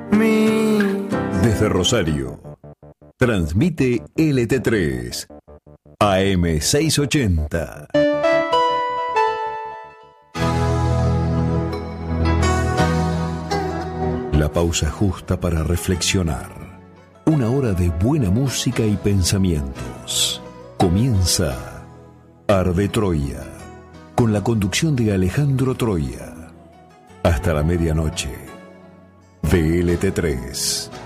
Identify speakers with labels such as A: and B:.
A: Desde Rosario, transmite LT3, AM 680. La pausa justa para reflexionar. Una hora de buena música y pensamientos. Comienza Arde Troya, con la conducción de Alejandro Troya. Hasta la medianoche. VLT3.